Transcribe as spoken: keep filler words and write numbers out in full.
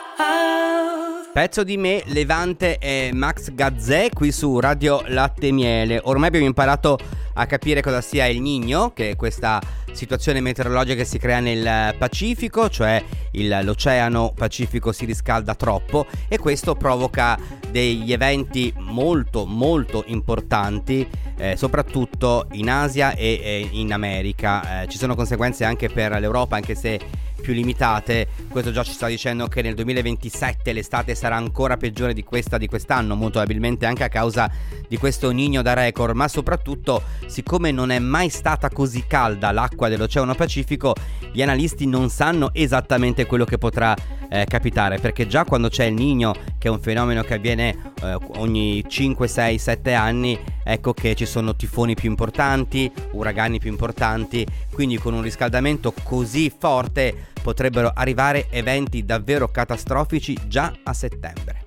Pezzo di me, Levante e Max Gazzè qui su Radio Latte e Miele. Ormai abbiamo imparato a capire cosa sia il Niño, che è questa situazione meteorologica che si crea nel Pacifico, cioè il, l'oceano Pacifico si riscalda troppo e questo provoca degli eventi molto molto importanti, eh, soprattutto in Asia e, e in America. Eh, ci sono conseguenze anche per l'Europa, anche se più limitate. Questo già ci sta dicendo che nel duemilaventisette l'estate sarà ancora peggiore di questa di quest'anno, molto probabilmente anche a causa di questo Niño da record, ma soprattutto siccome non è mai stata così calda l'acqua dell'Oceano Pacifico, gli analisti non sanno esattamente quello che potrà eh, capitare, perché già quando c'è il Niño, che è un fenomeno che avviene eh, ogni cinque, sei, sette anni, ecco che ci sono tifoni più importanti, uragani più importanti, quindi con un riscaldamento così forte potrebbero arrivare eventi davvero catastrofici già a settembre.